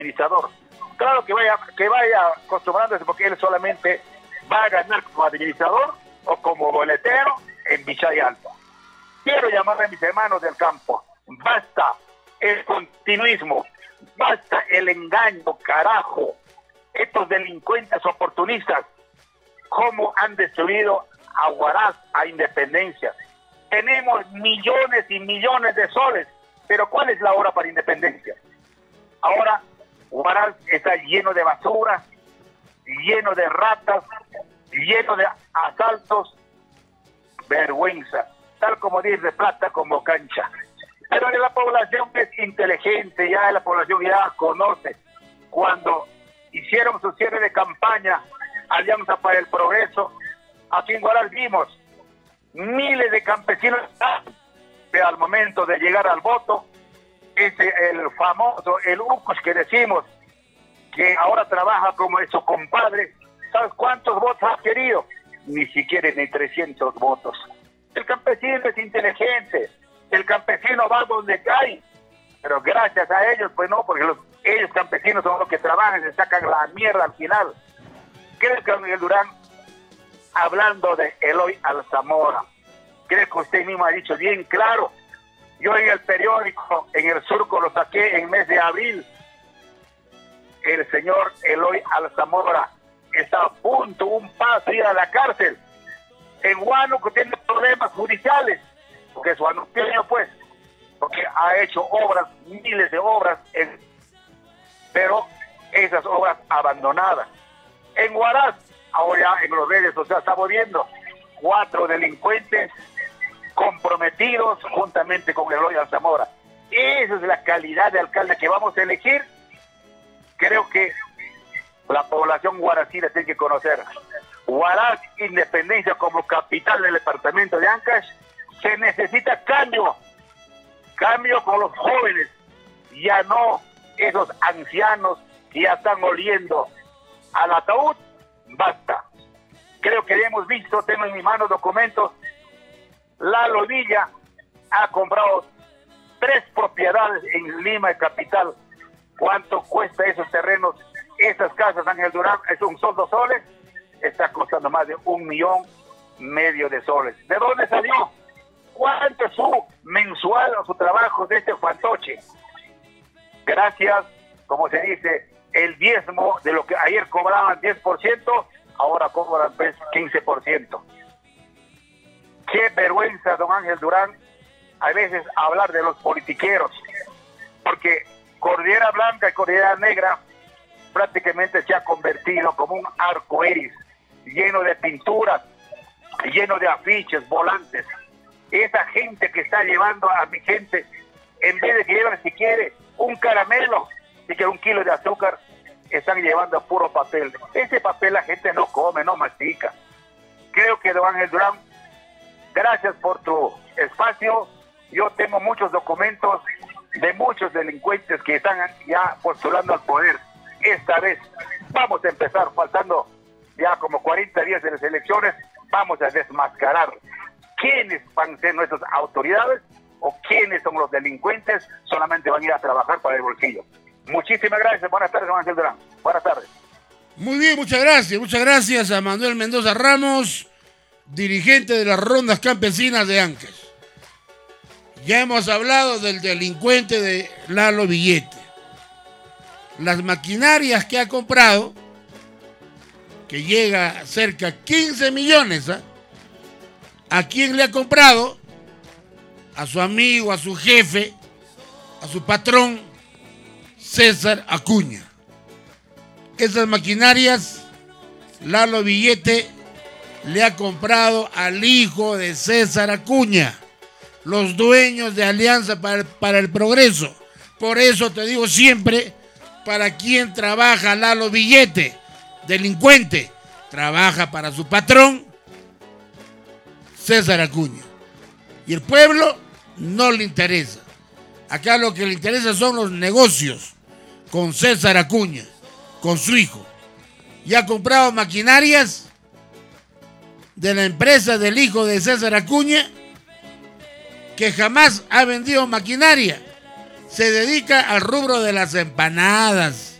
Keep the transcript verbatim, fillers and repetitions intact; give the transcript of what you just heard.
administrador. Claro que vaya, que vaya acostumbrándose porque él solamente va a ganar como administrador o como boletero en Vichay Alta. Quiero llamar a mis hermanos del campo. Basta el continuismo, basta el engaño, carajo. Estos delincuentes oportunistas, cómo han destruido a Huaraz, a Independencia. Tenemos millones y millones de soles, pero ¿cuál es la hora para Independencia? Ahora Huaraz está lleno de basura, lleno de ratas, lleno de asaltos. Vergüenza, tal como dice plata como cancha. Pero la población es inteligente, ya la población ya conoce. Cuando hicieron su cierre de campaña, Alianza para el Progreso, aquí en Huaraz vimos miles de campesinos, pero al momento de llegar al voto, ese el famoso, el Ucos que decimos, que ahora trabaja como su compadre, ¿sabes cuántos votos ha querido? Ni siquiera ni trescientos votos. El campesino es inteligente, el campesino va donde cae, pero gracias a ellos, pues no, porque los, ellos campesinos son los que trabajan, se sacan la mierda al final. Creo que Miguel Durán, hablando de Eloy Alzamora, creo que usted mismo ha dicho bien claro. Yo en el periódico, en el Surco, lo saqué en mes de abril. El señor Eloy Alzamora está a punto, un paso, de ir a la cárcel. En Huánuco tiene problemas judiciales, porque es huanuqueño, pues, porque ha hecho obras, miles de obras, en, pero esas obras abandonadas. En Huaraz, ahora en los redes sociales estamos viendo cuatro delincuentes comprometidos juntamente con Eloy Alzamora. Esa es la calidad de alcalde que vamos a elegir. Creo que la población huaracina tiene que conocer. Huaraz, Independencia como capital del departamento de Ancash, se necesita cambio, cambio con los jóvenes, ya no esos ancianos que ya están oliendo al ataúd. Basta. Creo que hemos visto, tengo en mi mano documentos, Lalo Villa ha comprado tres propiedades en Lima, capital. ¿Cuánto cuesta esos terrenos? Esas casas, Ángel Durán, es un sol de soles, está costando más de un millón medio de soles. ¿De dónde salió? ¿Cuánto es su mensual o su trabajo de este fantoche? Gracias, como se dice, el diezmo de lo que ayer cobraban diez por ciento, ahora cobran pues quince por ciento. Qué vergüenza, don Ángel Durán, a veces hablar de los politiqueros, porque Cordillera Blanca y Cordillera Negra prácticamente se ha convertido como un arco iris, lleno de pinturas, lleno de afiches, volantes. Esa gente que está llevando a mi gente, en vez de que lleven, si quiere, un caramelo, si quiere un kilo de azúcar, están llevando puro papel. Ese papel la gente no come, no mastica. Creo que don Ángel Durán, gracias por tu espacio. Yo tengo muchos documentos de muchos delincuentes que están ya postulando al poder. Esta vez vamos a empezar, faltando ya como cuarenta días de las elecciones, vamos a desmascarar quiénes van a ser nuestras autoridades o quiénes son los delincuentes, solamente van a ir a trabajar para el bolsillo. Muchísimas gracias, buenas tardes, don Ángel Durán. Buenas tardes. Muy bien, muchas gracias, muchas gracias a Manuel Mendoza Ramos, dirigente de las rondas campesinas de Ancash. Ya hemos hablado del delincuente de Lalo Villete. Las maquinarias que ha comprado, que llega a cerca de quince millones, ¿eh? ¿A quién le ha comprado? A su amigo, a su jefe, a su patrón, César Acuña. Esas maquinarias, Lalo Villete le ha comprado al hijo de César Acuña, los dueños de Alianza para el, para el Progreso. Por eso te digo siempre, ¿para quién trabaja Lalo Villete? Delincuente. Trabaja para su patrón, César Acuña. Y el pueblo no le interesa. Acá lo que le interesa son los negocios con César Acuña, con su hijo. Y ha comprado maquinarias de la empresa del hijo de César Acuña, que jamás ha vendido maquinaria. se dedica al rubro de las empanadas.